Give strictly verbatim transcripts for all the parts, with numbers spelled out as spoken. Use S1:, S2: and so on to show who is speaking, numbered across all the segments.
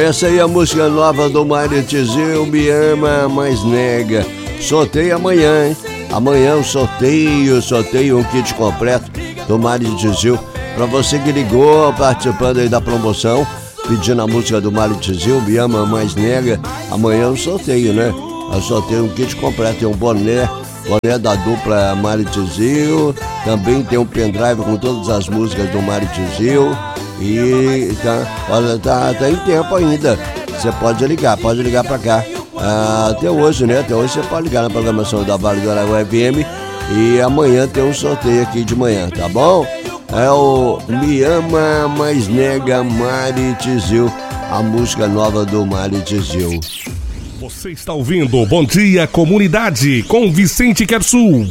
S1: Essa aí é a música nova do Mário Tizil, Me Ama Mais Nega. Sorteio amanhã, hein? Amanhã o sorteio, sorteio um kit completo do Mário Tizil. Pra você que ligou participando aí da promoção, pedindo a música do Mário Tizil, Me Ama Mais Nega. Amanhã o sorteio, né? Eu sorteio um kit completo, tem um boné, boné da dupla Mário Tizil. Também tem um pendrive com todas as músicas do Mário Tizil. E tá, olha, tá, tá em tempo ainda. Você pode ligar, pode ligar pra cá. Ah, até hoje, né? Até hoje você pode ligar na programação da Vale do Araguaia F M. E amanhã tem um sorteio aqui de manhã, tá bom? É o Me Ama Mais Nega, Mário Tizil, a música nova do Mário Tizil.
S2: Você está ouvindo Bom Dia Comunidade com Vicente Quersul.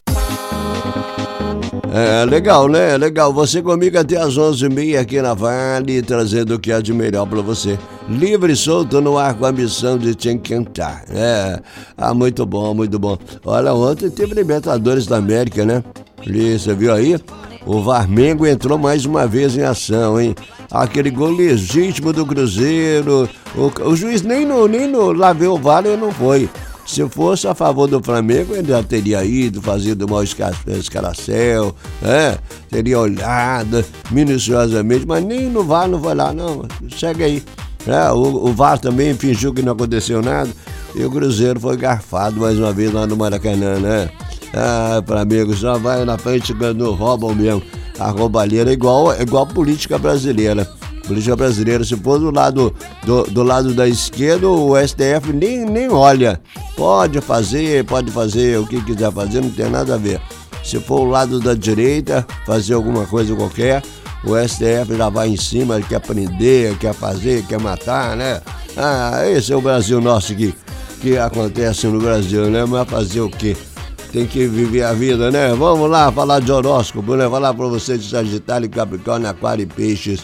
S1: É legal, né? Legal. Você comigo até as onze e meia aqui na Vale, trazendo o que há de melhor pra você. Livre e solto no ar com a missão de te encantar. É, ah, muito bom, muito bom. Olha, ontem teve Libertadores da América, né? E você viu aí? O Flamengo entrou mais uma vez em ação, hein? Aquele gol legítimo do Cruzeiro. O, o juiz nem no, nem no lá ver o V A R não foi. Se fosse a favor do Flamengo, ele já teria ido, fazido mal escaracel, né? Teria olhado minuciosamente, mas nem no V A R não foi lá, não. Segue aí. É, o, o V A R também fingiu que não aconteceu nada e o Cruzeiro foi garfado mais uma vez lá no Maracanã, né? Ah, Flamengo só vai na frente quando roubam mesmo. A roubalheira é igual, é igual a política brasileira. Política brasileira, se for do lado, do, do lado da esquerda, o S T F nem, nem olha. Pode fazer, pode fazer o que quiser fazer, não tem nada a ver. Se for o lado da direita, fazer alguma coisa qualquer, o S T F já vai em cima, ele quer prender, quer fazer, quer matar, né? Ah, esse é o Brasil nosso que, que acontece no Brasil, né? Mas fazer o quê? Tem que viver a vida, né? Vamos lá falar de horóscopo, né? Falar pra você de Sagitário, Capricórnio, Aquário e Peixes.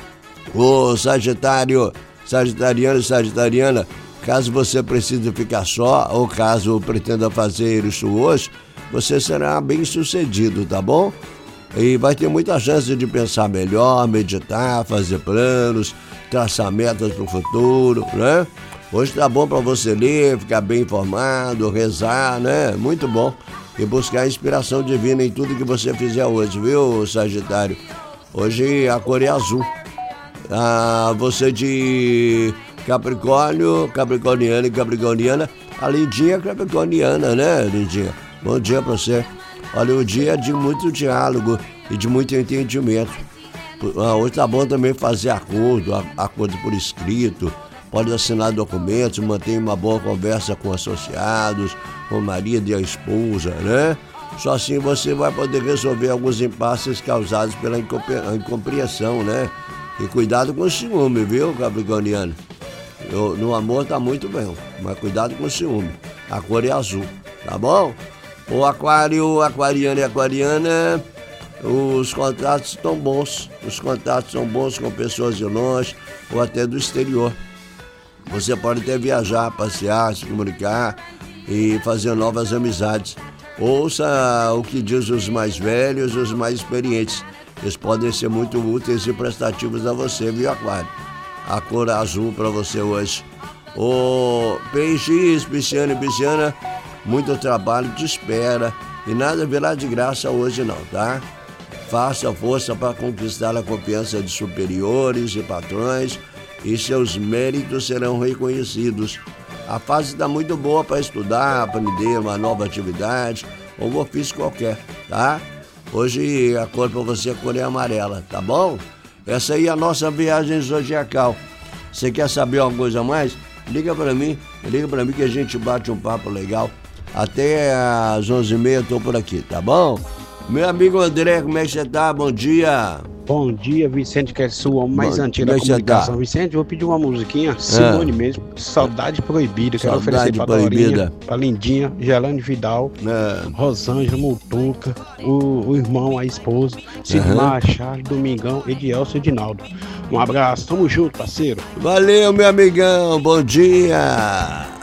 S1: Ô Sagitário, Sagitariano e Sagitariana, caso você precise ficar só ou caso pretenda fazer isso hoje, você será bem sucedido, tá bom? E vai ter muita chance de pensar melhor, meditar, fazer planos, traçar metas para o futuro, né? Hoje tá bom para você ler, ficar bem informado, rezar, né? Muito bom. E buscar inspiração divina em tudo que você fizer hoje, viu, Sagitário? Hoje a cor é azul. Ah, você de Capricórnio, Capricorniano e Capricorniana, a Lindinha é Capricorniana, né, Lindinha? Bom dia pra você. Olha, o dia é de muito diálogo e de muito entendimento. Ah, hoje tá bom também fazer acordo, acordo por escrito, pode assinar documentos, manter uma boa conversa com associados, com o marido e a esposa, né? Só assim você vai poder resolver alguns impasses causados pela incompreensão, né? E cuidado com o ciúme, viu, Capricorniano? Eu, no amor tá muito bem, mas cuidado com o ciúme. A cor é azul, tá bom? O aquário, aquariano e aquariana, os contatos estão bons. Os contatos são bons com pessoas de longe ou até do exterior. Você pode até viajar, passear, se comunicar e fazer novas amizades. Ouça o que diz os mais velhos e os mais experientes. Eles podem ser muito úteis e prestativos a você, viu, Aquário? A cor azul para você hoje. O peixes, pisciano e pisciana, muito trabalho te espera e nada virá de graça hoje não, tá? Faça força para conquistar a confiança de superiores e patrões e seus méritos serão reconhecidos. A fase está muito boa para estudar, aprender uma nova atividade ou um ofício qualquer, tá? Hoje a cor para você, a cor é amarela, tá bom? Essa aí é a nossa viagem zodiacal. Você quer saber alguma coisa a mais? Liga para mim, liga para mim que a gente bate um papo legal. Até às onze e meia eu tô por aqui, tá bom? Meu amigo André, como é que você tá? Bom dia.
S3: Bom dia, Vicente Quersul, o homem mais
S1: Bom,
S3: antigo da comunicação. Tá? Vicente, vou pedir uma musiquinha, Simone é. mesmo, Saudade Proibida. Quero Saudade oferecer pra Proibida. Dorinha, pra Lindinha, Gelane Vidal, é. Rosângela Mutuca, o, o irmão, a esposa, Sidmar, uhum. Charles, Domingão, Edielcio e Edinaldo. Um abraço, tamo junto, parceiro.
S1: Valeu, meu amigão, bom dia.